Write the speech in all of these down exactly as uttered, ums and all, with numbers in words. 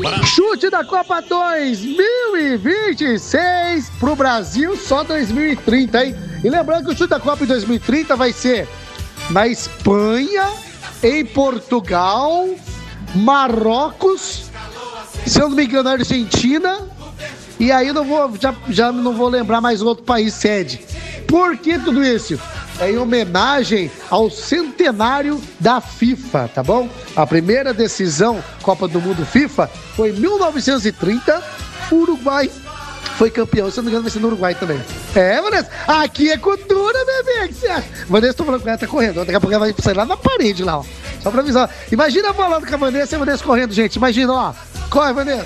Chute da Copa dois mil e vinte e seis pro Brasil, só dois mil e trinta, hein? E lembrando que o chute da Copa em dois mil e trinta vai ser na Espanha, em Portugal, Marrocos, se eu não me engano, Argentina, e aí eu não vou, já, já não vou lembrar mais outro país sede. Por que tudo isso? É em homenagem ao centenário da FIFA, tá bom? A primeira decisão Copa do Mundo FIFA foi em mil novecentos e trinta, o Uruguai foi campeão, se eu não me engano vai ser no Uruguai também. É, Vanessa, aqui é cultura, bebê, o que você acha? Vanessa, tô falando que ela tá correndo, daqui a pouco ela vai sair lá na parede lá, ó. Só pra avisar. Imagina eu falando com a Vanessa e a Vanessa correndo, gente, imagina, ó. Corre, Vanessa.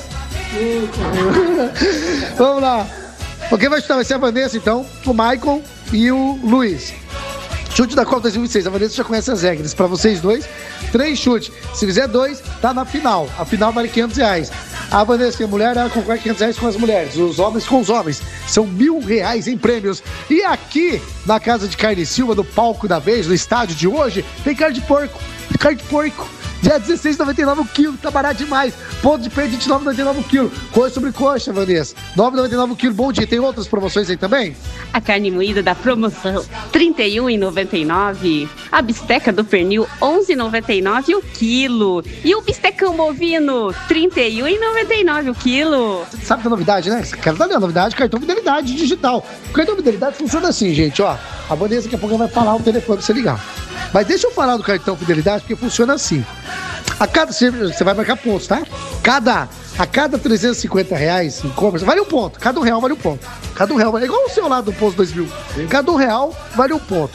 Vamos lá. Quem vai chutar vai ser a Vanessa, então, o Maicon e o Luiz. Chute da Copa dois mil e vinte e seis, a Vanessa já conhece as regras. Pra vocês dois, três chutes. Se fizer dois, tá na final. A final vale quinhentos reais. A Vanessa, que é mulher, ela concorre quinhentos reais com as mulheres. Os homens com os homens. São mil reais em prêmios. E aqui, na Casa de Carne Silva, no palco da vez, no estádio de hoje, tem carne de porco. Carne de porco. Dia dezesseis reais e noventa e nove centavos o quilo, tá barato demais. Ponto de peito, vinte e nove reais e noventa e nove centavos o quilo. Coxa sobre coxa, Vanessa. nove reais e noventa e nove centavos o quilo. Bom dia. Tem outras promoções aí também? A carne moída da promoção, trinta e um reais e noventa e nove centavos. A bisteca do pernil, onze reais e noventa e nove centavos o quilo. E o bistecão bovino, trinta e um reais e noventa e nove centavos o quilo. Você sabe da novidade, né? Você quer dar a novidade? Cartão Fidelidade digital. O cartão Fidelidade funciona assim, gente, ó. A Vanessa daqui a pouco vai falar o telefone pra você ligar. Mas deixa eu falar do cartão Fidelidade, porque funciona assim. A cada, você vai marcar pontos, tá? Cada, a cada trezentos e cinquenta reais em compras, vale um ponto. Cada um real vale um ponto. Cada um real vale, igual o seu lá do Posto dois mil. Cada um real vale um ponto.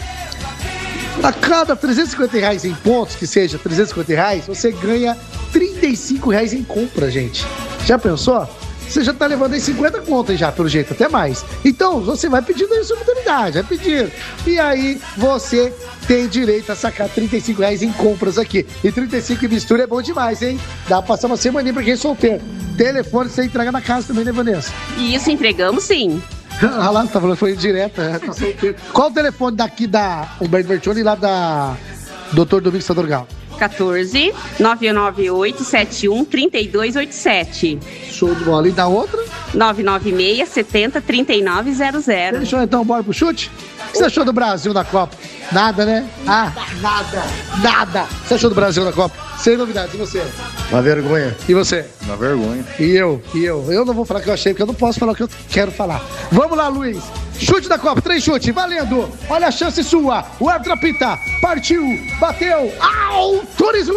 A cada trezentos e cinquenta reais em pontos, que seja trezentos e cinquenta reais, você ganha trinta e cinco reais em compra, gente. Já pensou? Você já tá levando aí cinquenta contas já, pelo jeito, até mais. Então, você vai pedindo aí sua fidelidade, vai pedindo. E aí, você tem direito a sacar trinta e cinco reais em compras aqui. E trinta e cinco em mistura é bom demais, hein? Dá pra passar uma semaninha pra quem é solteiro. Telefone você entrega na casa também, né, Vanessa? Isso, entregamos sim. Ah lá, tá falando, foi direto, né? Tá solteiro. Qual o telefone daqui da Humberto Bertione e lá da doutor Domingos Sadorgal? quatorze, nove nove oito, sete um, três dois oito sete. Show de bola. E da outra? nove nove seis, setenta, trinta e nove zero zero. Fechou então, bora pro chute? O que você achou do Brasil na Copa? Nada, né? Ah, nada, nada. O que você achou do Brasil na Copa? Sem novidades, e você? Uma vergonha. E você? Uma vergonha. E eu? E eu? Eu não vou falar o que eu achei, porque eu não posso falar o que eu quero falar. Vamos lá, Luiz. Chute da Copa, três chutes, valendo. Olha a chance sua. O árbitro apita. Partiu, bateu. Autoriza o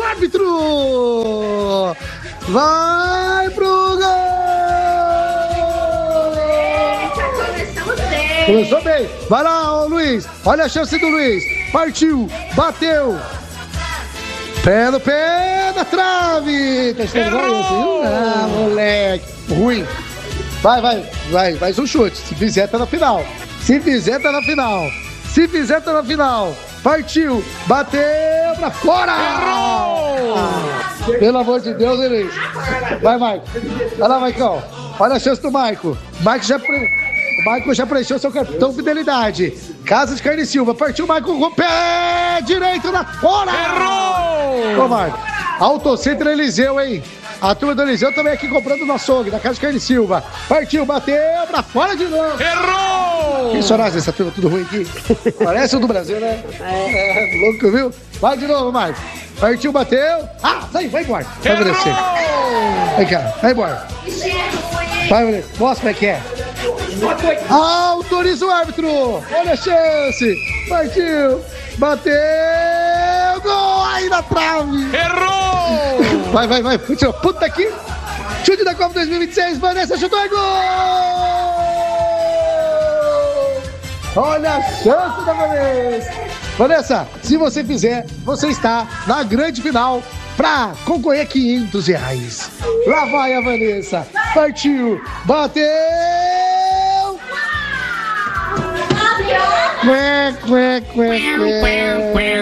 árbitro. Vai pro gol. Começou bem. Vai lá, ô, Luiz. Olha a chance do Luiz. Partiu, bateu. Pé no pé da trave. Tá esperando assim? Ah, moleque. Ruim. Vai, vai, vai. Mais um chute. Se fizer, tá na final. Se fizer, tá na final. Se fizer, tá na final. Partiu. Bateu pra fora. Errou! Ah, pelo amor de Deus, Luiz. Vai, Maico. Vai lá, Maicão. Olha a chance do Maico. Maico já... Pre... O Maicon já preencheu seu cartão Fidelidade. Casa de Carne Silva. Partiu o Maicon com o pé direito na fora. Errou! Ô, Marco. Autocentro Eliseu, hein? A turma do Eliseu também aqui comprando no açougue, da Casa de Carne Silva. Partiu, bateu pra fora de novo. Errou! Que sonagem essa turma, tudo ruim aqui. Parece o do Brasil, né? É, é louco, viu? Vai de novo, Marco. Partiu, bateu. Ah, sai, vai embora. Vai descer. Vem cá, vai embora. Vai, Vanessa. Mostra como é que é. Autoriza o árbitro. Olha a chance. Partiu. Bateu. Gol aí na trave. Errou. Vai, vai, vai. Puta aqui. Chute da Copa dois mil e vinte e seis. Vanessa chutou. É gol. Olha a chance da Vanessa. Vanessa, se você fizer, você está na grande final pra concorrer a quinhentos reais. Lá vai a Vanessa. Partiu. Bateu. Quê, quê, quê,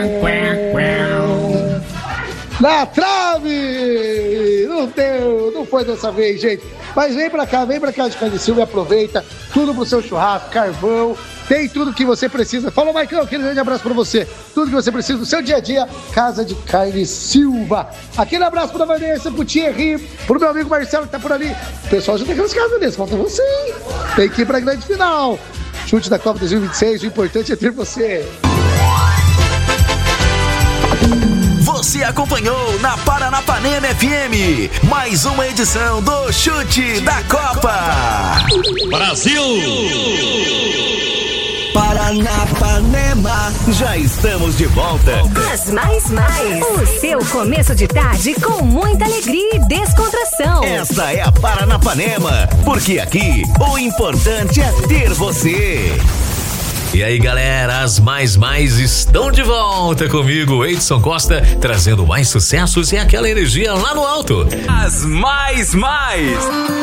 quê. Na trave. Não deu, não foi dessa vez, gente. Mas vem pra cá, vem pra cá de Carne Silva e aproveita tudo pro seu churrasco, carvão, tem tudo que você precisa. Falou, Maicão, aquele grande abraço pra você. Tudo que você precisa do seu dia a dia, Casa de Carne Silva. Aquele abraço pra Vanessa, pro Thierry, pro meu amigo Marcelo que tá por ali. O pessoal já tem aquelas casas desse, falta você, hein? Tem que ir pra grande final. Chute da Copa dois mil e vinte e seis, o importante é ter você. Você acompanhou na Paranapanema F M mais uma edição do Chute da Copa. Brasil! Paranapanema, já estamos de volta. As mais mais, o seu começo de tarde com muita alegria e descontração. Esta é a Paranapanema, porque aqui o importante é ter você. E aí, galera, as mais mais estão de volta comigo, Edson Costa, trazendo mais sucessos e aquela energia lá no alto. As mais mais.